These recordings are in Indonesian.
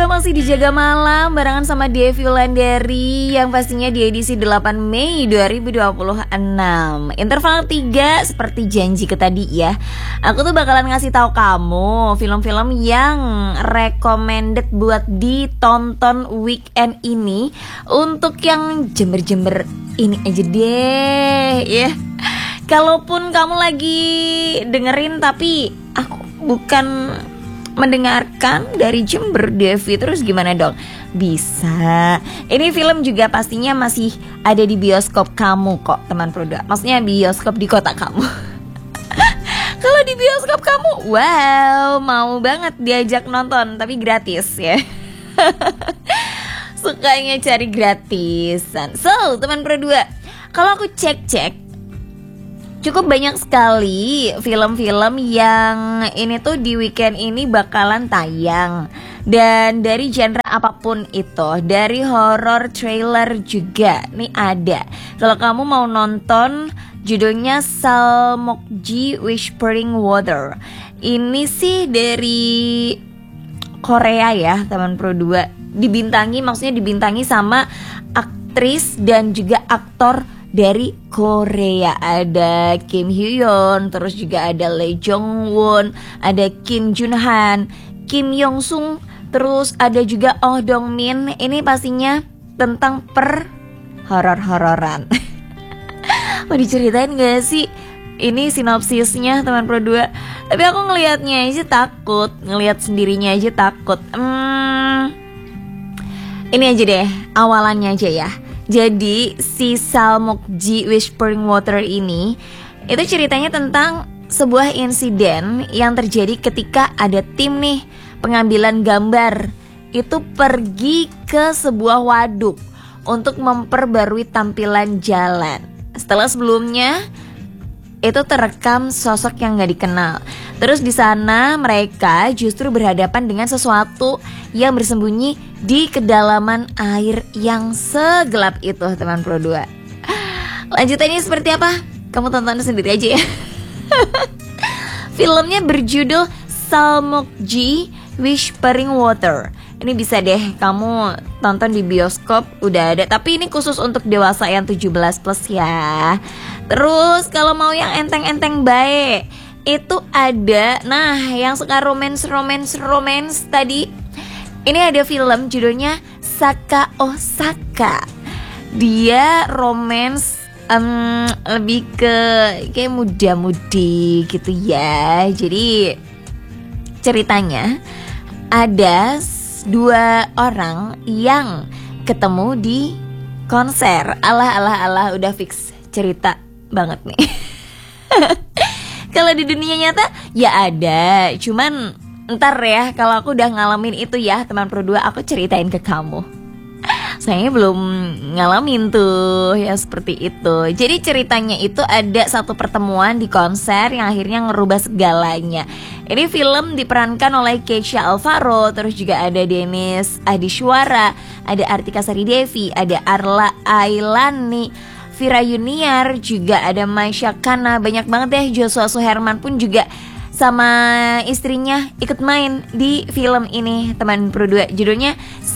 berdua masih dijaga malam barengan sama Devi Wulandari yang pastinya di edisi 8 Mei 2026. Interval 3 seperti janji ke tadi ya. Aku tuh bakalan ngasih tahu kamu film-film yang recommended buat ditonton weekend ini. Untuk yang jember-jember ini aja deh ya. Kalaupun kamu lagi dengerin tapi aku bukan mendengarkan dari Jember Devi, terus gimana dong? Bisa. Ini film juga pastinya masih ada di bioskop kamu kok, teman produk. Maksudnya bioskop di kota kamu. Kalau di bioskop kamu, wow, mau banget diajak nonton, tapi gratis ya. Sukanya cari gratisan. So, teman produk, kalau aku cek-cek, cukup banyak sekali film-film yang ini tuh di weekend ini bakalan tayang. Dan dari genre apapun itu, dari horror, trailer juga nih ada. Kalau kamu mau nonton, judulnya Salmokji Whispering Water. Ini sih dari Korea ya, teman Pro 2. Maksudnya dibintangi sama aktris dan juga aktor dari Korea. Ada Kim Hyo-yeon, terus juga ada Lee Jong-won, ada Kim Jun-han, Kim Yong-sung, terus ada juga Oh Dong-min. Ini pastinya tentang horor-hororan. Mau diceritain gak sih ini sinopsisnya, teman Pro 2? Tapi aku ngelihatnya aja takut, ngelihat sendirinya aja takut. Ini aja deh, awalannya aja ya. Jadi si Salmokji Whispering Water ini itu ceritanya tentang sebuah insiden yang terjadi ketika ada tim nih pengambilan gambar itu pergi ke sebuah waduk untuk memperbarui tampilan jalan. Setelah sebelumnya itu terekam sosok yang gak dikenal. Terus di sana mereka justru berhadapan dengan sesuatu yang bersembunyi di kedalaman air yang segelap itu, teman Pro 2. Lanjutannya seperti apa? Kamu tonton sendiri aja ya. Filmnya berjudul Salmokji Whispering Water. Ini bisa deh kamu tonton di bioskop, udah ada. Tapi ini khusus untuk dewasa yang 17+ ya. Terus kalau mau yang enteng-enteng baik, itu ada, nah yang suka romance tadi, ini ada film judulnya Saka Osaka. Dia romance lebih ke kayak muda-mudi gitu ya. Jadi ceritanya ada dua orang yang ketemu di konser. Alah udah fix cerita banget nih. Kalau di dunia nyata ya ada, cuman ntar ya kalau aku udah ngalamin itu ya, teman Pro 2, aku ceritain ke kamu. Saya belum ngalamin tuh ya seperti itu. Jadi ceritanya itu ada satu pertemuan di konser yang akhirnya ngerubah segalanya. Ini film diperankan oleh Keisha Alvaro, terus juga ada Denis Adiswara, ada Artika Sari Devi, ada Arla Ailani, Vira Yuniar, juga ada Maisha Kana. Banyak banget deh. Joshua Suherman pun juga sama istrinya ikut main di film ini, teman Pro 2. Judulnya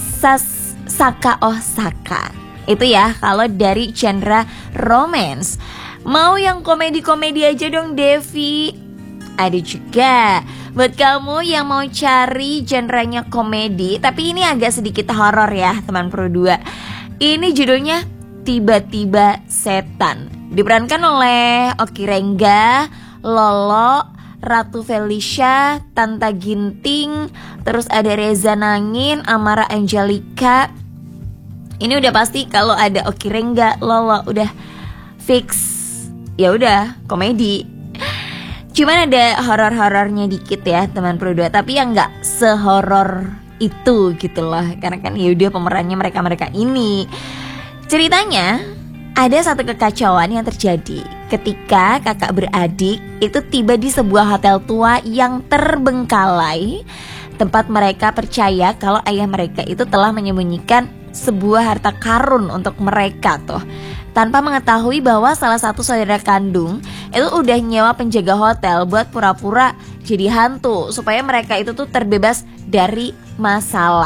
Saka Osaka. Itu ya kalau dari genre romance. Mau yang komedi-komedi aja dong Devi? Ada juga buat kamu yang mau cari genrenya komedi tapi ini agak sedikit horor ya, teman Pro 2. Ini judulnya Tiba-tiba Setan. Diperankan oleh Oki Rengga, Lolo, Ratu Felicia, Tanta Ginting, terus ada Reza Nangin, Amara Angelika. Ini udah pasti kalau ada Oki Rengga, Lolo udah fix. Ya udah, komedi. Cuman ada horor-horornya dikit ya, teman Pro 2, tapi yang nggak sehoror itu gitu loh. Karena kan ya udah pemerannya mereka ini. Ceritanya ada satu kekacauan yang terjadi ketika kakak beradik itu tiba di sebuah hotel tua yang terbengkalai, tempat mereka percaya kalau ayah mereka itu telah menyembunyikan sebuah harta karun untuk mereka tuh, tanpa mengetahui bahwa salah satu saudara kandung itu udah nyewa penjaga hotel buat pura-pura jadi hantu supaya mereka itu tuh terbebas dari masalah.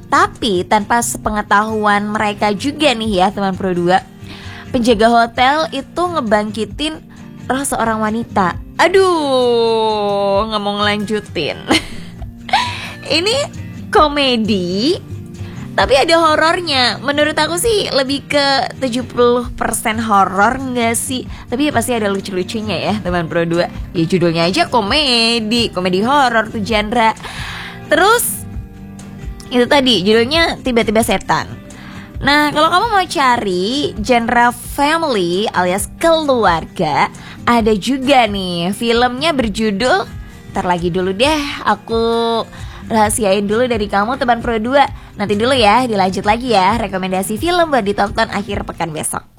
Tapi tanpa sepengetahuan mereka juga nih ya teman Pro 2, penjaga hotel itu ngebangkitin roh seorang wanita. Aduh, nggak mau ngelanjutin. Ini komedi, tapi ada horornya. Menurut aku sih lebih ke 70% horor nggak sih? Tapi ya pasti ada lucu-lucunya ya teman Pro 2. Ya judulnya aja komedi horor tuh genre. Terus itu tadi judulnya Tiba-tiba Setan. Nah, kalau kamu mau cari genre family alias keluarga, ada juga nih filmnya berjudul, ntar lagi dulu deh, aku rahasiain dulu dari kamu teman Pro 2. Nanti dulu ya, dilanjut lagi ya rekomendasi film buat ditonton akhir pekan besok.